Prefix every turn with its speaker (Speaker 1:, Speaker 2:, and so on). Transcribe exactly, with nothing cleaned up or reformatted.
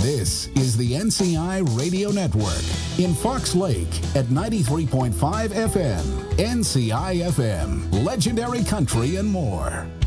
Speaker 1: This is the N C I Radio Network in Fox Lake at ninety-three point five F M, N C I F M, Legendary Country and more.